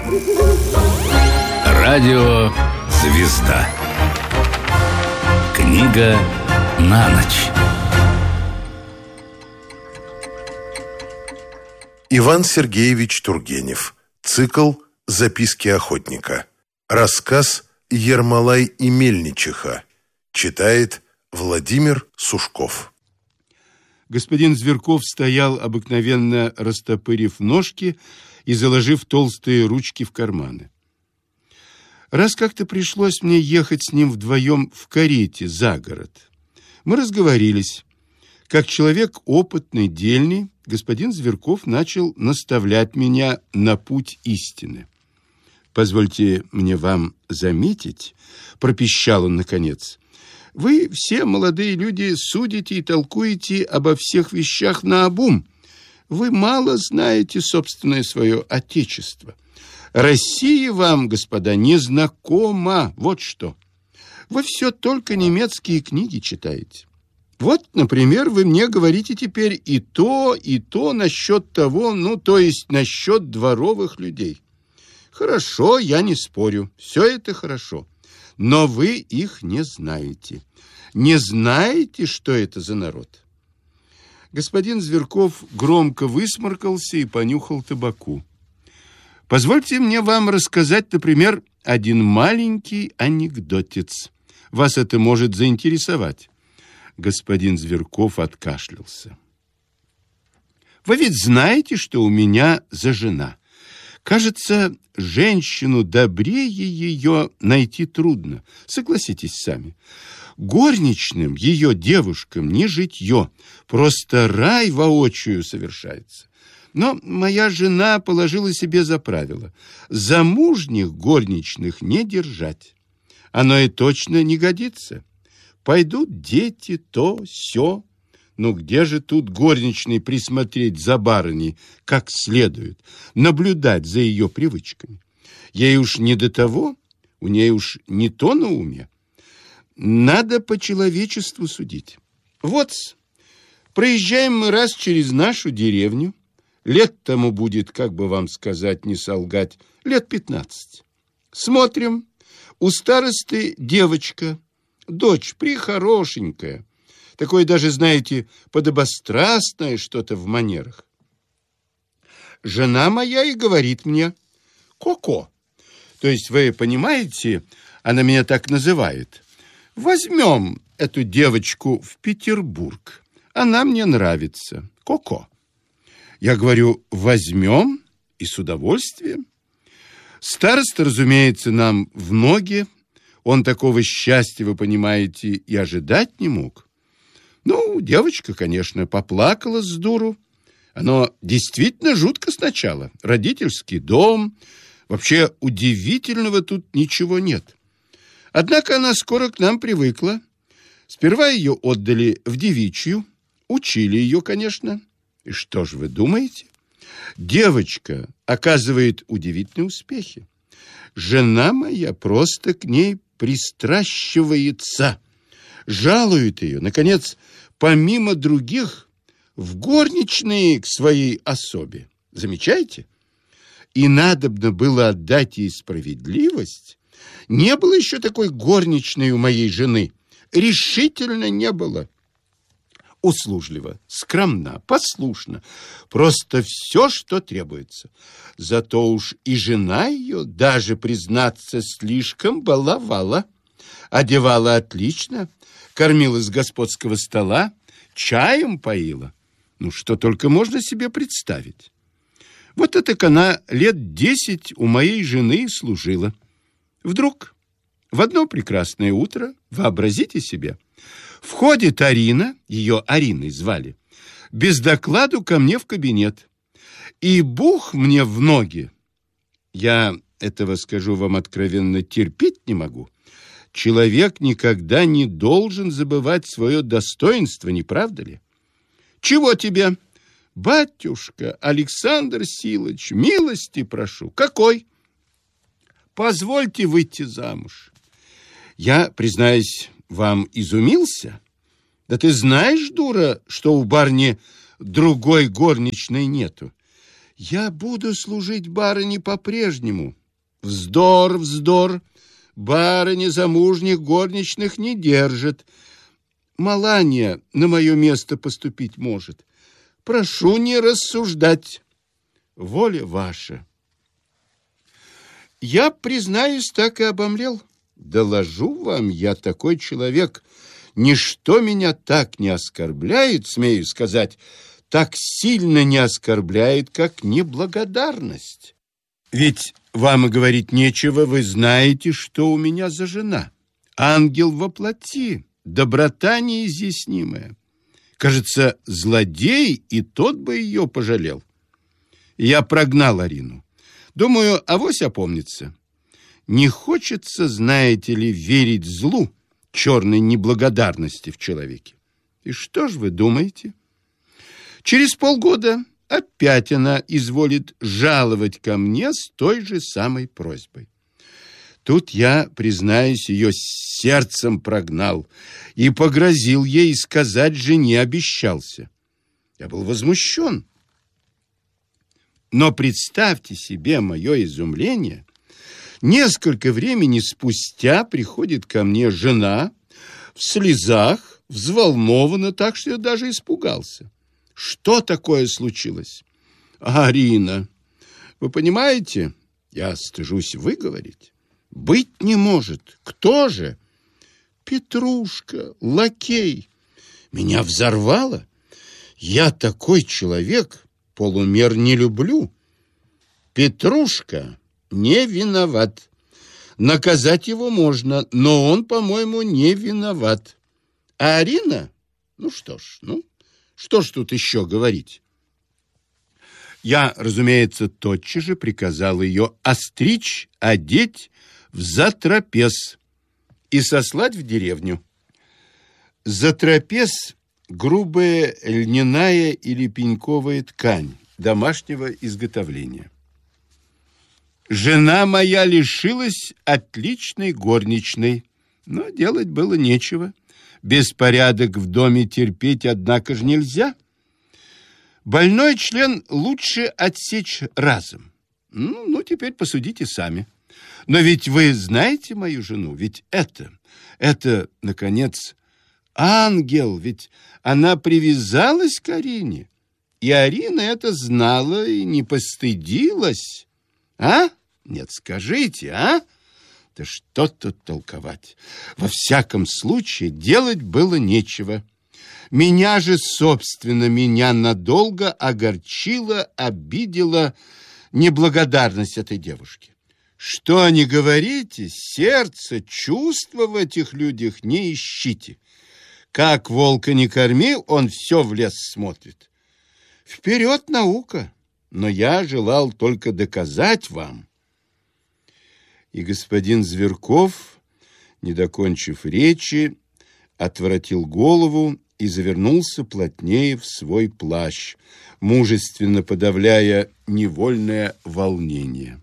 Радио «Звезда». Книга на ночь. Иван Сергеевич Тургенев. Цикл «Записки охотника». Рассказ «Ермолай и Мельничиха». Читает Владимир Сушков. Господин Зверков стоял, обыкновенно растопырив ножки и заложив толстые ручки в карманы. Раз как-то пришлось мне ехать с ним вдвоем в карете за город, мы разговорились. Как человек опытный, дельный, господин Зверков начал наставлять меня на путь истины. «Позвольте мне вам заметить», — пропищал он наконец, — «вы все, молодые люди, судите и толкуете обо всех вещах наобум. Вы мало знаете собственное свое отечество. Россия вам, господа, не знакома, вот что. Вы все только немецкие книги читаете. Вот, например, вы мне говорите теперь и то насчет того, то есть насчет дворовых людей. Хорошо, я не спорю, все это хорошо. Но вы их не знаете. Не знаете, что это за народ». Господин Зверков громко высморкался и понюхал табаку. «Позвольте мне вам рассказать, например, один маленький анекдотец. Вас это может заинтересовать». Господин Зверков откашлялся. «Вы ведь знаете, что у меня за жена. Кажется, женщину добрее ее найти трудно. Согласитесь сами. Горничным ее девушкам не житье, просто рай воочию совершается. Но моя жена положила себе за правило замужних горничных не держать. Оно и точно не годится. Пойдут дети, то, сё. Где же тут горничной присмотреть за барыней как следует, наблюдать за ее привычками? Ей уж не до того, у ней уж не то на уме. Надо по человечеству судить. Вот, проезжаем мы раз через нашу деревню. Лет тому будет, как бы вам сказать, не солгать, лет 15. Смотрим, у старосты девочка, дочь прихорошенькая. Такое даже, знаете, подобострастное что-то в манерах. Жена моя и говорит мне: «Коко». То есть, вы понимаете, она меня так называет. «Возьмем эту девочку в Петербург. Она мне нравится. Коко». Я говорю: «Возьмем и с удовольствием». Староста, разумеется, нам в ноги. Он такого счастья, вы понимаете, и ожидать не мог. Девочка, конечно, поплакала с дуру. Оно действительно жутко сначала. Родительский дом. Вообще удивительного тут ничего нет. Однако она скоро к нам привыкла. Сперва ее отдали в девичью. Учили ее, конечно. И что же вы думаете? Девочка оказывает удивительные успехи. Жена моя просто к ней пристращивается. Жалует ее, наконец, помимо других, в горничные к своей особе. Замечаете? И надобно было отдать ей справедливость. Не было еще такой горничной у моей жены. Решительно не было. Услужлива, скромна, послушна. Просто все, что требуется. Зато уж и жена ее, даже, признаться, слишком баловала. Одевала отлично, кормила с господского стола, чаем поила. Что только можно себе представить. Вот это она лет 10 у моей жены служила. Вдруг в одно прекрасное утро, вообразите себе, входит Арина, ее Ариной звали, без докладу ко мне в кабинет. И бух мне в ноги. Я этого, скажу вам откровенно, терпеть не могу. Человек никогда не должен забывать свое достоинство, не правда ли? «Чего тебе?» «Батюшка, Александр Силыч, милости прошу». «Какой?» «Позвольте выйти замуж». Я, признаюсь, вам изумился. Да ты знаешь, дура, что у барыни другой горничной нету. Я буду служить барыне по-прежнему. Вздор, вздор. Барыни замужних горничных не держит. Маланья на мое место поступить может. Прошу не рассуждать. Воля ваша. Я, признаюсь, так и обомлел. Доложу вам, я такой человек. Ничто меня так не оскорбляет, смею сказать, так сильно не оскорбляет, как неблагодарность. Ведь вам и говорить нечего, вы знаете, что у меня за жена. Ангел во плоти, доброта неизъяснимая. Кажется, злодей и тот бы ее пожалел. Я прогнал Арину. Думаю, авось опомнится. Не хочется, знаете ли, верить злу, черной неблагодарности в человеке. И что ж вы думаете? Через полгода опять она изволит жаловать ко мне с той же самой просьбой. Тут я, признаюсь, ее сердцем прогнал и погрозил ей сказать жене обещался. Я был возмущен. Но представьте себе мое изумление. Несколько времени спустя приходит ко мне жена в слезах, взволнована, так что я даже испугался. Что такое случилось? Арина, вы понимаете, я стыжусь выговорить. Быть не может. Кто же? Петрушка, лакей. Меня взорвало. Я такой человек, полумер не люблю. Петрушка не виноват. Наказать его можно, но он, по-моему, не виноват. А Арина? Ну что ж тут еще говорить? Я, разумеется, тотчас же приказал ее остричь, одеть в затрапез и сослать в деревню. Затрапез — грубая льняная или пеньковая ткань домашнего изготовления. Жена моя лишилась отличной горничной, но делать было нечего. Беспорядок в доме терпеть, однако же, нельзя. Больной член лучше отсечь разом. Ну, теперь посудите сами. Но ведь вы знаете мою жену, ведь это, наконец, ангел, ведь она привязалась к Арине. И Арина это знала и не постыдилась. А? Нет, скажите, а? Да что тут толковать? Во всяком случае, делать было нечего. Меня же, собственно, надолго огорчила, обидела неблагодарность этой девушки. Что ни говорите, сердце, чувства в этих людях не ищите. Как волка не корми, он все в лес смотрит. Вперед наука, но я желал только доказать вам. И господин Зверков, не докончив речи, отворотил голову и завернулся плотнее в свой плащ, мужественно подавляя невольное волнение.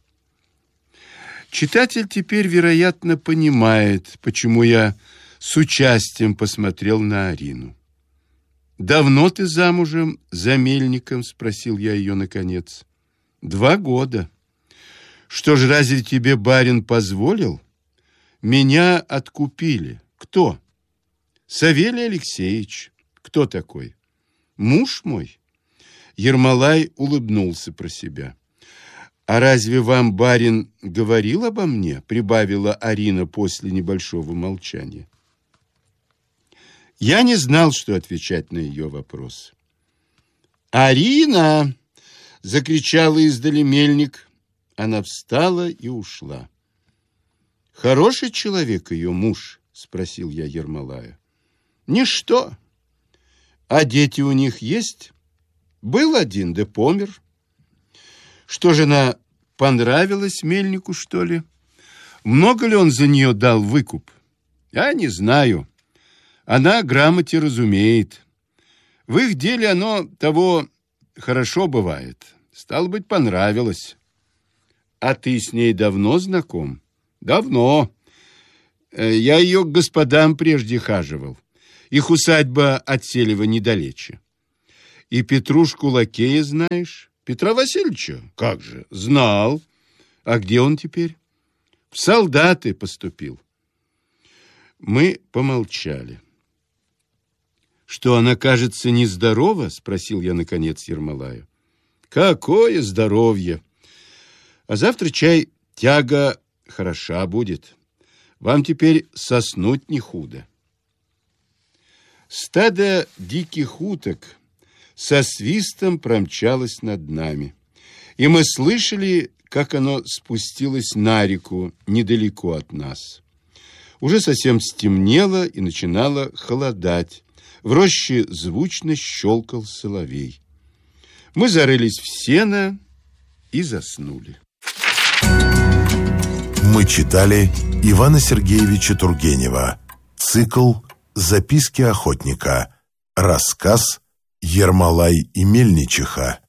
Читатель теперь, вероятно, понимает, почему я с участием посмотрел на Арину. «Давно ты замужем за мельником?» — спросил я ее наконец. 2 года. Что ж, разве тебе барин позволил? Меня откупили. Кто? Савелий Алексеевич. Кто такой? Муж мой. Ермолай улыбнулся про себя. А разве вам барин говорил обо мне? Прибавила Арина после небольшого молчания. Я не знал, что отвечать на ее вопрос. «Арина!» — закричала издали мельник. Она встала и ушла. «Хороший человек ее муж?» — спросил я Ермолая. «Ничто. А дети у них есть? Был один, да помер. Что же, она понравилась мельнику, что ли? Много ли он за нее дал выкуп? Я не знаю. Она о грамоте разумеет. В их деле оно того хорошо бывает. Стало быть, понравилось. А ты с ней давно знаком? Давно. Я ее к господам прежде хаживал. Их усадьба от Селева недалече. И Петрушку лакея знаешь? Петра Васильевича? Как же, знал. А где он теперь? В солдаты поступил. Мы помолчали. «Что, она, кажется, нездорова?» — спросил я, наконец, Ермолаю. «Какое здоровье! А завтра, чай, тяга хороша будет. Вам теперь соснуть не худо». Стадо диких уток со свистом промчалось над нами, и мы слышали, как оно спустилось на реку недалеко от нас. Уже совсем стемнело и начинало холодать. В роще звучно щелкал соловей. Мы зарылись в сено и заснули. Мы читали Ивана Сергеевича Тургенева. Цикл «Записки охотника». Рассказ «Ермолай и Мельничиха».